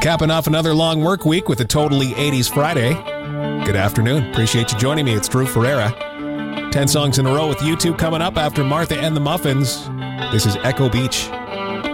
Capping off another long work week with a totally 80s Friday. Good afternoon. Appreciate you joining me. It's Drew Ferreira. 10 songs in a row with U2 coming up after Martha and the Muffins. This is Echo Beach.